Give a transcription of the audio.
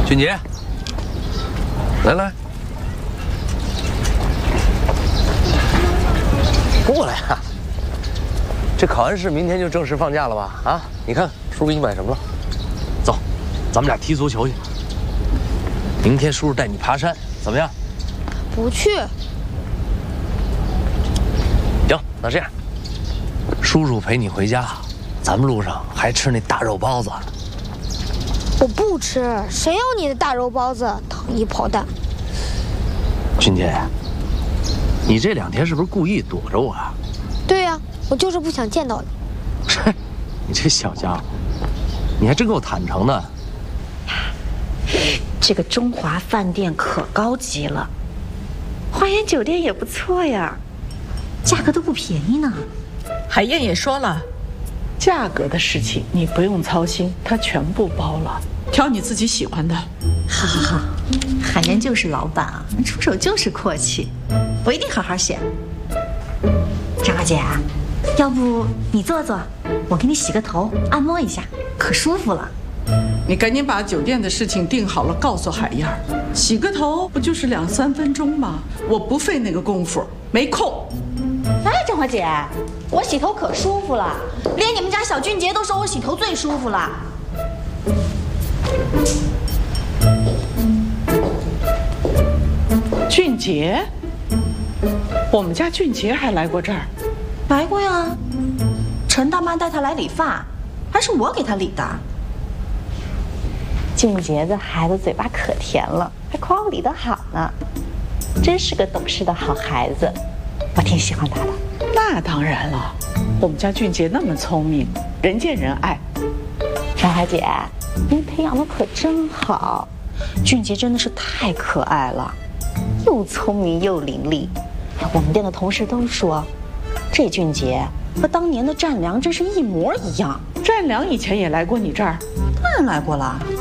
俊杰，来，过来啊！这考完试明天就正式放假了吧？啊，你看叔给你买什么了？走，咱们俩踢足球去。明天叔叔带你爬山，怎么样？ 不去。 行，那这样，叔叔陪你回家，咱们路上还吃那大肉包子。 我不吃，谁要你的大肉包子？糖衣炮弹！ 俊杰，你这2天是不是故意躲着我啊？ 对呀，我就是不想见到你。 你这小家伙，你还真够坦诚的。 这个中华饭店可高级了，花园酒店也不错呀，价格都不便宜呢。 海燕也说了，价格的事情你不用操心，她全部包了，挑你自己喜欢的。 好，海燕就是老板啊，出手就是阔气，我一定好好选。张小姐，要不你坐坐，我给你洗个头，按摩一下，可舒服了。 你赶紧把酒店的事情定好了，告诉海燕儿。洗个头不就是2、3分钟吗？我不费那个功夫，没空。 哎，郑华姐，我洗头可舒服了，连你们家小俊杰都说我洗头最舒服了。 俊杰，我们家俊杰还来过这儿？ 来过呀，陈大妈带他来理发，还是我给他理的。俊杰这孩子嘴巴可甜了，还夸我理得好呢，真是个懂事的好孩子，我挺喜欢他的。 那当然了，我们家俊杰那么聪明，人见人爱。 张华姐，您培养的可真好，俊杰真的是太可爱了，又聪明又伶俐。我们店的同事都说，这俊杰和当年的战良真是一模一样。 战良以前也来过你这儿？ 当然来过了。